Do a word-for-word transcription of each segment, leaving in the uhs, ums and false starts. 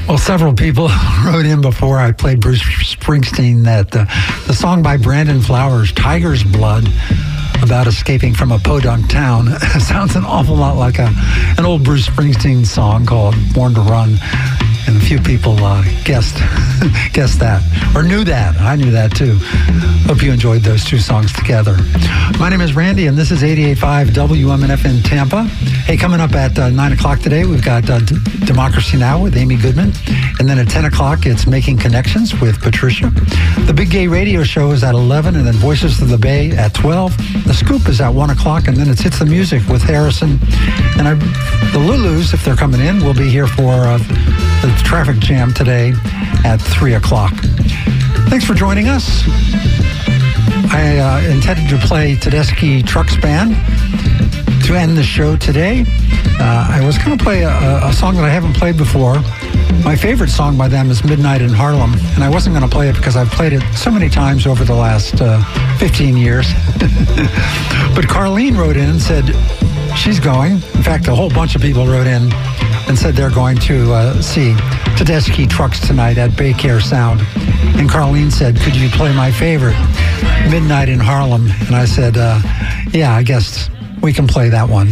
Well, several people wrote in before I played Bruce Springsteen that uh, the song by Brandon Flowers, Tiger's Blood, about escaping from a podunk town, sounds an awful lot like a an old Bruce Springsteen song called Born to Run. And a few people uh, guessed guessed that, or knew that. I knew that too. Hope you enjoyed those two songs together. My name is Randy, and this is eighty-eight point five W M N F in Tampa. Hey, coming up at uh, nine o'clock today, we've got uh, D- Democracy Now! With Amy Goodman. And then at ten o'clock, it's Making Connections with Patricia. The Big Gay Radio Show is at eleven, and then Voices of the Bay at twelve. The Scoop is at one o'clock, and then it's Hits the Music with Harrison. And I, the Lulus, if they're coming in, will be here for uh, the traffic jam today at three o'clock. Thanks for joining us. I uh, intended to play Tedeschi Trucks Band to end the show today. Uh, I was going to play a, a song that I haven't played before. My favorite song by them is Midnight in Harlem, and I wasn't going to play it because I've played it so many times over the last uh, fifteen years. But Carlene wrote in and said she's going. In fact, a whole bunch of people wrote in and said they're going to uh, see Tedeschi Trucks tonight at Baycare Sound. And Carlene said, could you play my favorite, Midnight in Harlem? And I said, uh, yeah, I guess we can play that one.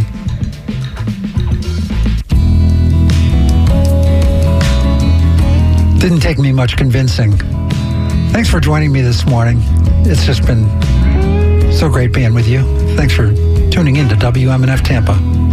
Didn't take me much convincing. Thanks for joining me this morning. It's just been so great being with you. Thanks for tuning in to W M N F Tampa.